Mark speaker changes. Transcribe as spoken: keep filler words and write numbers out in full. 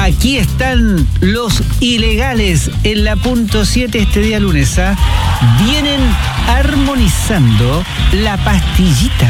Speaker 1: Aquí están los ilegales en la punto siete este día lunes. ¿Ah? Vienen armonizando la pastillita.